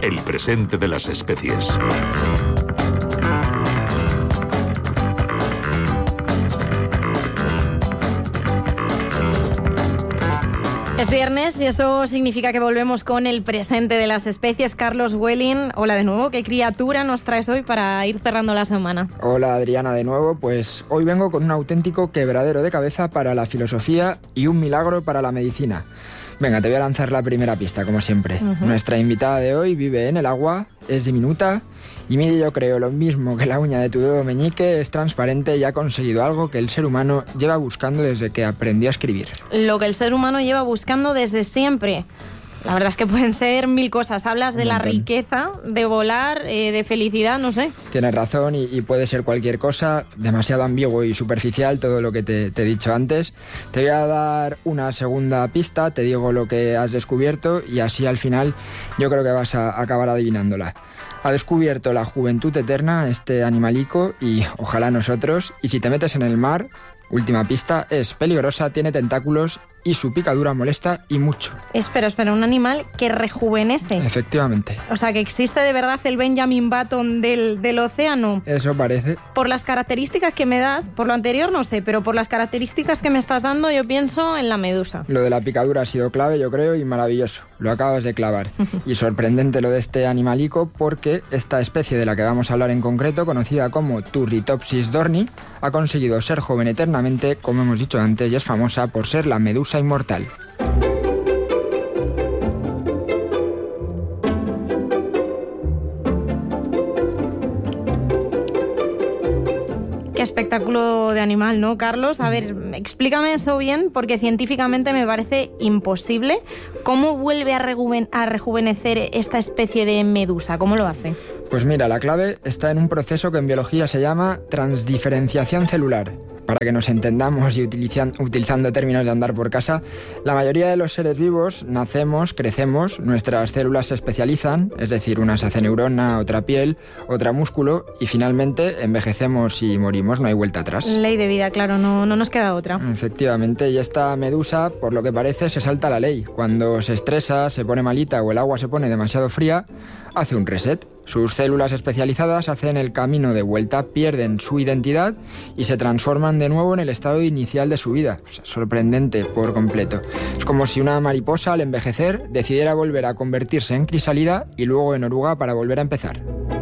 El presente de las especies. Es viernes y eso significa que volvemos con el presente de las especies. Carlos Welling, hola de nuevo. ¿Qué criatura nos traes hoy para ir cerrando la semana? Hola Adriana de nuevo. Pues hoy vengo con un auténtico quebradero de cabeza para la filosofía y un milagro para la medicina. Venga, te voy a lanzar la primera pista, como siempre. Nuestra invitada de hoy vive en el agua, es diminuta y mide, yo creo, lo mismo que la uña de tu dedo meñique, es transparente y ha conseguido algo que el ser humano lleva buscando desde que aprendió a escribir. Lo que el ser humano lleva buscando desde siempre. La verdad es que pueden ser mil cosas. Hablas de la riqueza, de volar, de felicidad, no sé. Tienes razón y puede ser cualquier cosa, demasiado ambiguo y superficial todo lo que te he dicho antes. Te voy a dar una segunda pista, te digo lo que has descubierto y así al final yo creo que vas a acabar adivinándola. Ha descubierto la juventud eterna este animalico y ojalá nosotros. Y si te metes en el mar, última pista, es peligrosa, tiene tentáculos y su picadura molesta y mucho. Espera, un animal que rejuvenece. Efectivamente. O sea, que existe de verdad el Benjamin Button del océano. Eso parece. Por las características que me das, por lo anterior no sé, pero por las características que me estás dando yo pienso en la medusa. Lo de la picadura ha sido clave, yo creo, y maravilloso. Lo acabas de clavar. Y sorprendente lo de este animalico porque esta especie de la que vamos a hablar en concreto, conocida como Turritopsis dorni, ha conseguido ser joven eternamente, como hemos dicho antes, y es famosa por ser la medusa inmortal. Qué espectáculo de animal, ¿no, Carlos? A ver, explícame esto bien, porque científicamente me parece imposible. ¿Cómo vuelve a rejuvenecer esta especie de medusa? ¿Cómo lo hace? Pues mira, la clave está en un proceso que en biología se llama transdiferenciación celular. Para que nos entendamos y utilizando términos de andar por casa, la mayoría de los seres vivos nacemos, crecemos, nuestras células se especializan, es decir, una se hace neurona, otra piel, otra músculo y finalmente envejecemos y morimos, no hay vuelta atrás. Ley de vida, claro, no nos queda otra. Efectivamente, y esta medusa, por lo que parece, se salta la ley. Cuando se estresa, se pone malita o el agua se pone demasiado fría, hace un reset. Sus células especializadas hacen el camino de vuelta, pierden su identidad y se transforman de nuevo en el estado inicial de su vida. O sea, sorprendente por completo. Es como si una mariposa al envejecer decidiera volver a convertirse en crisálida y luego en oruga para volver a empezar.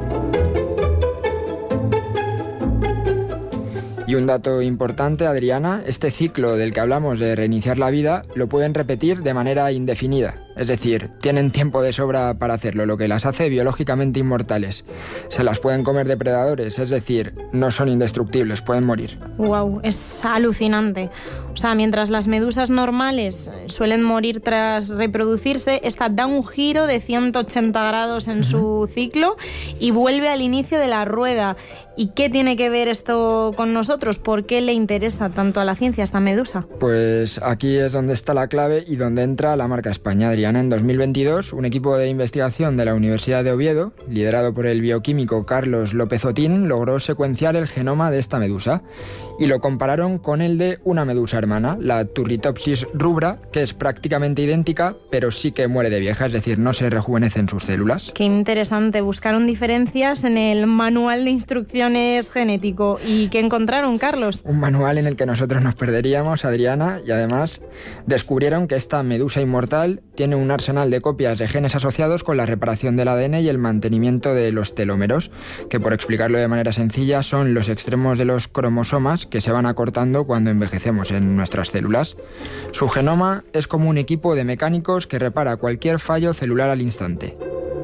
Y un dato importante, Adriana, este ciclo del que hablamos de reiniciar la vida lo pueden repetir de manera indefinida. Es decir, tienen tiempo de sobra para hacerlo, lo que las hace biológicamente inmortales. Se las pueden comer depredadores, es decir, no son indestructibles, pueden morir. Wow, es alucinante. O sea, mientras las medusas normales suelen morir tras reproducirse, esta da un giro de 180 grados en su ciclo y vuelve al inicio de la rueda. ¿Y qué tiene que ver esto con nosotros? ¿Por qué le interesa tanto a la ciencia esta medusa? Pues aquí es donde está la clave y donde entra la marca España, Adriana. En 2022, un equipo de investigación de la Universidad de Oviedo, liderado por el bioquímico Carlos López Otín, logró secuenciar el genoma de esta medusa y lo compararon con el de una medusa hermana, la Turritopsis rubra, que es prácticamente idéntica, pero sí que muere de vieja, es decir, no se rejuvenecen sus células. Qué interesante, buscaron diferencias en el manual de instrucciones genético. ¿Y qué encontraron, Carlos? Un manual en el que nosotros nos perderíamos, Adriana, y además descubrieron que esta medusa inmortal tiene un arsenal de copias de genes asociados con la reparación del ADN y el mantenimiento de los telómeros, que por explicarlo de manera sencilla son los extremos de los cromosomas que se van acortando cuando envejecemos en nuestras células. Su genoma es como un equipo de mecánicos que repara cualquier fallo celular al instante.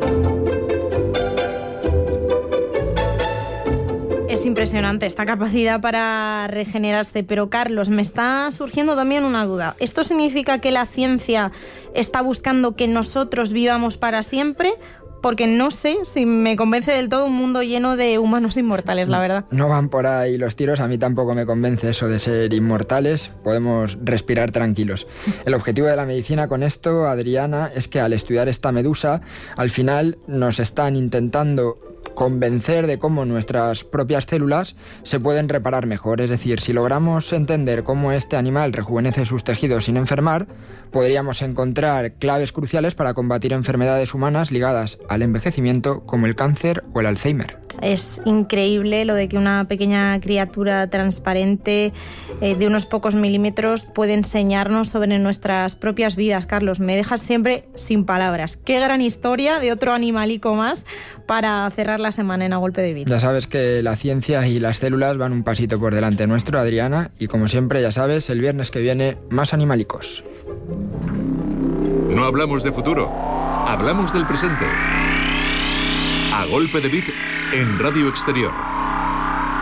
Es impresionante esta capacidad para regenerarse, pero Carlos, me está surgiendo también una duda. ¿Esto significa que la ciencia está buscando que nosotros vivamos para siempre? Porque no sé si me convence del todo un mundo lleno de humanos inmortales, la verdad. No van por ahí los tiros, a mí tampoco me convence eso de ser inmortales, podemos respirar tranquilos. El objetivo de la medicina con esto, Adriana, es que al estudiar esta medusa, al final nos están intentando convencer de cómo nuestras propias células se pueden reparar mejor. Es decir, si logramos entender cómo este animal rejuvenece sus tejidos sin enfermar, podríamos encontrar claves cruciales para combatir enfermedades humanas ligadas al envejecimiento, como el cáncer o el Alzheimer. Es increíble lo de que una pequeña criatura transparente de unos pocos milímetros puede enseñarnos sobre nuestras propias vidas. Carlos, me dejas siempre sin palabras. Qué gran historia de otro animalico más para cerrar la semana en A Golpe de Vida. Ya sabes que la ciencia y las células van un pasito por delante nuestro, Adriana, y como siempre, ya sabes, el viernes que viene, más animalicos. No hablamos de futuro, hablamos del presente. A Golpe de Beat en Radio Exterior.